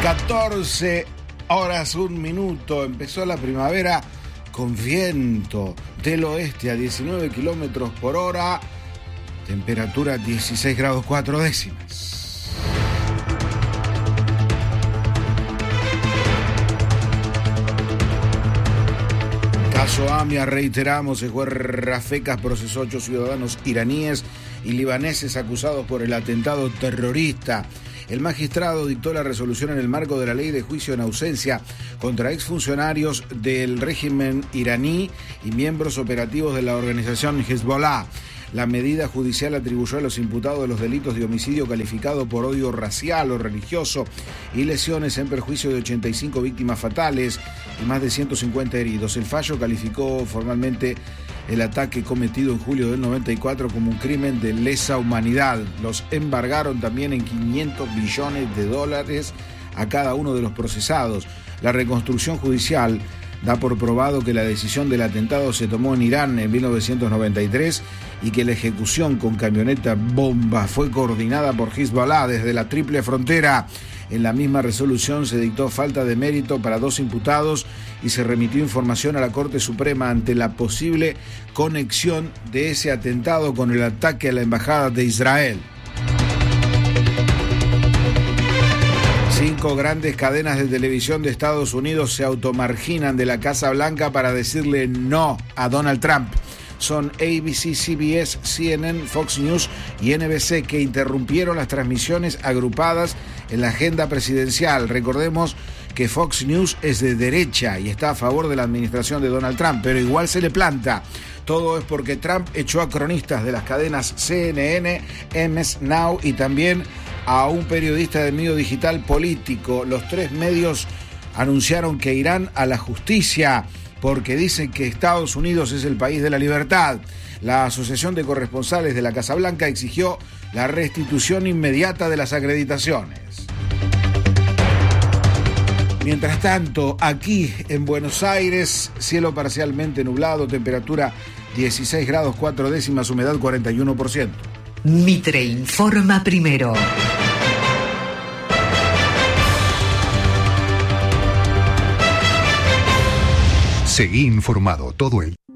14 horas, 1 minuto. Empezó la primavera con viento del oeste a 19 kilómetros por hora. Temperatura 16 grados 4 décimas. Caso AMIA, reiteramos, el juez Rafecas procesó 8 ciudadanos iraníes y libaneses acusados por el atentado terrorista. El magistrado dictó la resolución en el marco de la ley de juicio en ausencia contra exfuncionarios del régimen iraní y miembros operativos de la organización Hezbollah. La medida judicial atribuyó a los imputados los delitos de homicidio calificado por odio racial o religioso y lesiones en perjuicio de 85 víctimas fatales y más de 150 heridos. El fallo calificó formalmente el ataque cometido en julio del 94 como un crimen de lesa humanidad. Los embargaron también en $500 billones a cada uno de los procesados. La reconstrucción judicial da por probado que la decisión del atentado se tomó en Irán en 1993 y que la ejecución con camioneta bomba fue coordinada por Hezbollah desde la Triple Frontera. En la misma resolución se dictó falta de mérito para 2 imputados y se remitió información a la Corte Suprema ante la posible conexión de ese atentado con el ataque a la Embajada de Israel. 5 grandes cadenas de televisión de Estados Unidos se automarginan de la Casa Blanca para decirle no a Donald Trump. Son ABC, CBS, CNN, Fox News y NBC, que interrumpieron las transmisiones agrupadas en la agenda presidencial. Recordemos que Fox News es de derecha y está a favor de la administración de Donald Trump, pero igual se le planta. Todo es porque Trump echó a cronistas de las cadenas CNN, MS Now y también a un periodista del medio digital Político. Los 3 medios anunciaron que irán a la justicia porque dicen que Estados Unidos es el país de la libertad. La Asociación de Corresponsales de la Casa Blanca exigió la restitución inmediata de las acreditaciones. Mientras tanto, aquí en Buenos Aires, cielo parcialmente nublado, temperatura 16 grados 4 décimas, humedad 41%. Mitre informa primero. Seguí informado todo el